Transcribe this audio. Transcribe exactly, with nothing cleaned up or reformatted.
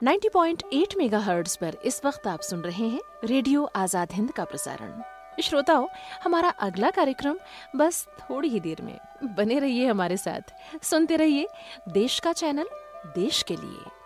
नब्बे पॉइंट आठ मेगाहर्ट्ज पर इस वक्त आप सुन रहे हैं रेडियो आजाद हिंद का प्रसारण। श्रोताओं, हमारा अगला कार्यक्रम बस थोड़ी ही देर में। बने रहिए हमारे साथ, सुनते रहिए देश का चैनल, देश के लिए।